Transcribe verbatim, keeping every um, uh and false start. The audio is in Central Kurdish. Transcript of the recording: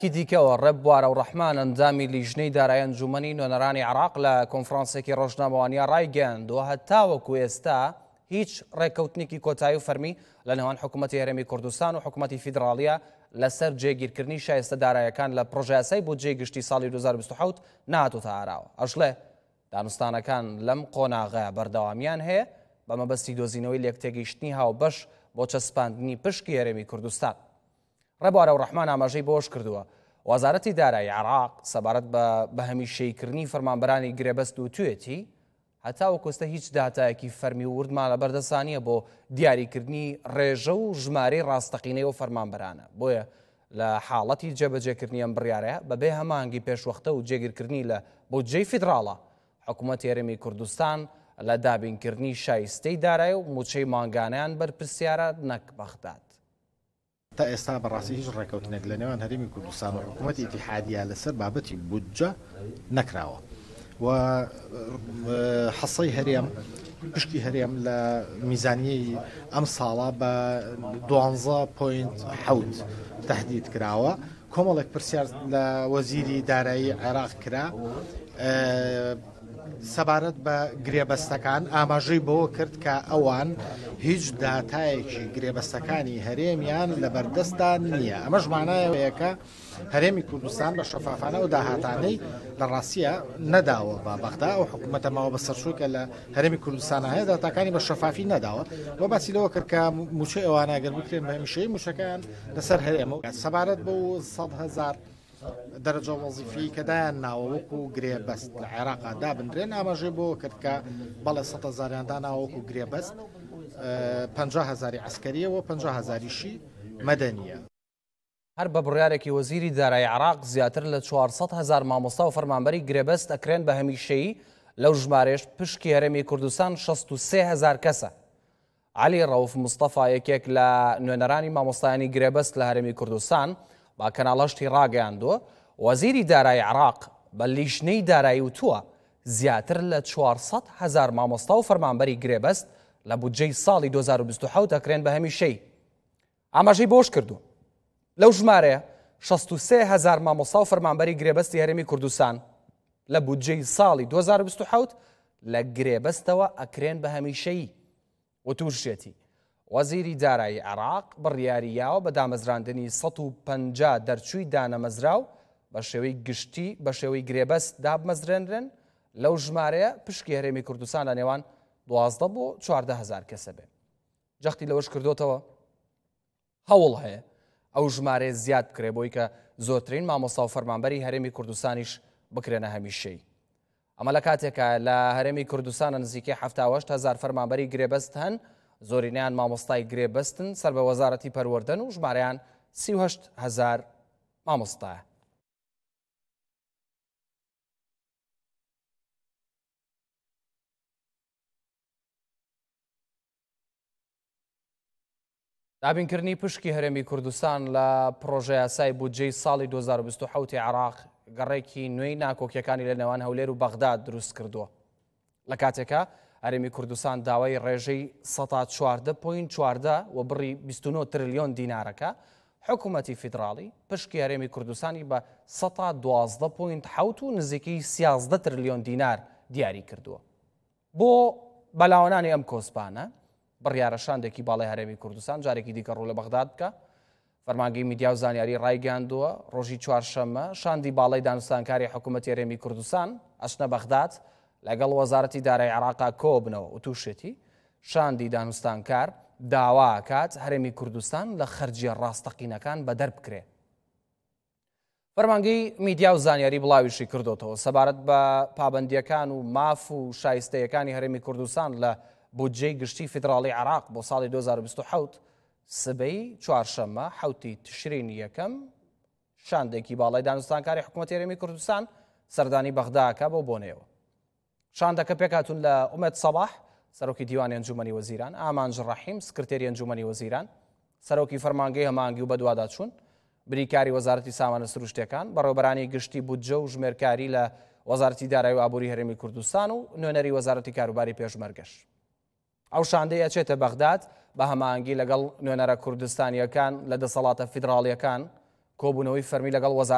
کی دیکەوە ڕێب بوارە و ڕەحمان ئەندامی لیژنەی دارایی ئەنجومەنی نوێنەرانی عێراق لە کۆنفرانسێکی ڕۆژنامەوانیە ڕایگەیاندووە هەتاوەکو ئێستا هیچ ڕێککەوتنێکی کۆتایی و فەرمی لە نێوان حکوومەتی هەرێمی کوردستان و حکوومەتی فیدراڵیە لەسەر جێگیرکردنی شایستە داراییەکان لە پڕۆژە یاسای بۆ جێگشتی ساڵی دوو هەزار و بیست و حەوت نهاتووتە ئاراوە. ئەژڵێ دانوستانەکان لەم قۆناغەیە بەردەوامیان هەیە بە مەبەستی دۆزینەوەی لێکتێگەیشتنی هاوبەش بۆ چەسپاندنی پشکی هەرێمی کوردستان. ڕێبوارە و ڕەحمان ئاماژەی بۆش کردووە وەزارەتی دارایی عێراق سەبارەت بە بەهەمیشەیکردنی فەرمانبەرانی گرێبەست و توێتی هەتاوەکو ئێستا هیچ داتایەکی فەرمی و وردمان لە بەردەستانیە بۆ دیاریکردنی ڕێژە و ژمارەی ڕاستەقینەی و فەرمانبەرانە. بۆیە لە حاڵەتی جێبەجێکردنی ئەم بڕیارەیە بەبێ هەمانگی پێشوەختە و جێگیرکردنی لە بودجەی فیدراڵە حکوومەتی هەرێمی کوردستان لە دابینکردنی شایستەی دارایی و موچەی ماگانەیان بەرپرسیارە نەک بەغداد. تا ئێستا بەڕاستی هیچ ڕێکەوتنێک لە نێوان هەرێمی کوردستان و حکوومەتی ئیتیحادیە لەسەر بابەتی بودجە نەکراوە و حەسەی هەرێم پشتی هەرێم لە میزانیەی ئەم ساڵە بە دوانزە پۆینت حەوت تهدید کراوە. کۆمەڵێک پرسیار لە وەزیری دارایی عێراق کرا سەبارەت بە گرێبەستەکان ئاماژەی بەوە کرد کە ئەوان هیچ داتایەکی گرێبەستەکانی هەرێمیان لە بەردەستان نییە. ئەمەش مانایەوەیەکە هەرێمی کوردستان بە شەفافانە و داهاتانەی لە ڕاستیە نەداوە بە بەغدا و حکوومەتە ماوە بە سەرچووکە لە هەرێمی کوردستان هەیە داتاکانی بە شەفافی نەداوە بۆ باسی لەوە کرد کە موچەی ئەوانە ئەگەر بکرێن بە هەمیشەی موچەکەیان لەسەر هەرێمە سەبارەت بە سەد هەزار دەرەجە وەزیفی کە دایان ناوە وەکو گرێبەست لە عێراقا دابنرێن ئاماژەی بۆ کرد کە بەڵێ سەد هەزاریان داناوە وەکو گرێبەست پەنجا هەزاری عەسکەریەوە پەنجا هەزاریشی مەدەنیە. هەر بە بڕیارێکی وەزیری دارایی عێراق زیاتر لە چوارسەد هەزار مامۆستا و فەرمانبەری گرێبەست ئەکرێن بە هەمیشەیی لەو ژمارەش پشکی هەرێمی کوردستان شەست و سێ هەزار کەسە. عەلی ڕەوف مستەفا یەکێک لە نوێنەرانی مامۆستایانی گرێبەست لە هەرێمی کوردستان با کەناڵەشتی ڕاگەیاندووە وەزیری دارایی عێراق بە لیژنەی دارایی وتووە زیاتر لە چوارسەد هەزار مامۆستا و فەرمانبەری گرێبەست لە بودجەی ساڵی دوو هەزار و بیست و حەوت ئەکرێن بە هەمیشەی. ئاماژەی بۆش کردو لەو ژمارەیە شەست و سێ هەزار مامۆستا و فەرمانبەری گرێبەستی هەرێمی کوردستان لە بودجەی ساڵی دوو هەزار و بیست و حەوت لە گرێبەستەوە ئەکرێن بە هەمیشەیی. وتوشێتی وەزیری دارایی عێراق بڕیاریاوە بە دامەزراندنی سەد و پەنجا دەرچووی دانەمەزراو بە شێوەی گشتی بە شێوەی گرێبەست دابمەزرێنرێن لەو ژمارەیە پشکی هەرێمی کوردستان لە نێوان دوازدە بۆ چواردە هەزار کەسە بێ. جەختی لەوەش کردوتەوە هەوڵ هەیە ئەو ژمارەیە زیاد بکرێ بۆی کە زۆرترین مامۆستا و فەرمانبەری هەرێمی کوردستانیش بکرێنە هەمیشەی. ئەمە لە کاتێکە لە هەرێمی کوردستانە نزیکەی هەفتاد و هەشت هەزار فەرمانبەری گرێبەست هەن زۆرینیان مامۆستای گرێبەستن سەر بە وەزارەتی پەروەردەن و ژمارەیان سی و هەشت هەزار مامۆستایە. دابینکردنی پشکی هەرێمی کوردستان لە پڕۆژە یاسای بودجەی ساڵی دوو هەزار و بیست و حەوت عێراق گەڕێکی نوێی ناکۆکیەکانی لە نێوان هەولێر و بەغداد دروست کردووە. لە کاتێکە هەرێمی کوردستان داوای ڕێژەی سەد و چواردە پۆینت چواردە و بڕی بیست و نۆ تریلیۆن دینارەکە حکوومەتی فیدراڵی پشکی هەرێمی کوردستانی بە سەد و دوازدە پۆینت حەوت و نزیکەی سیازدە تریلیۆن دینار دیاری کردووە. بۆ بەلاوانانی ئەم کۆسپانە بڕیارە شاندێکی باڵای هەرێمی کوردستان جارێکی دیکە ڕوو لە بەغداد بکە. فەرمانگەی میدیا و زانیاری ڕایگەیاندووە ڕۆژی چوارشەممە شاندی باڵای دانوستانکاری حکوومەتی هەرێمی کوردستان ئەچنە بەغداد لەگەڵ وەزارەتی دارایی عێراقا کۆ بنەوە و تووشێتی شاندی دانوستانکار داواکات هەرێمی کوردستان لە خەرجیە ڕاستەقینەکان بە دەربکرێ. فەرمانگەی میدیا و زانیاری بڵاویشی کردوتەوە سەبارەت بە پابەندیەکان و ماف و شایستەیەکانی هەرێمی کوردستان لە بودجەی گشتی فیدراڵی عێراق بۆ ساڵی دوو هەزار و بیست و حەوت سبەی چوارشەممە حەوتی تشرینی یەکەم شاندێکی باڵای دانوستانکاری حکوومەتی هەرێمی کوردستان سەردانی بەغداکە بۆ بۆنەوە. شاندەکە پێکهاتوون لە ئومێد سەباح سەرۆکی دیوانی ئەنجومەنی وەزیران، ئامانج ڕەحیم سکرتێری ئەنجومەنی وەزیران، سەرۆکی فەرمانگەی هەمانگی و بەدووادا چوون، بریکاری وەزارەتی سامانە سروشتیەکان، بەڕێوەبەرانی گشتی بودجە و ژمێرکاری لە وەزارەتی دارایی و ئابووری هەرێمی کوردستان و نوێنەری وەزارەتی کاروباری پێشمەرگەش. ئەو شاندەیە چێتە بەغداد بە هەماهەنگی لەگەڵ نوێنەرە کوردستانیەکان لە دەسەڵاتە فیدراڵیەکان کۆبوونەوەی فەرمی لەگەڵ وەزارەتی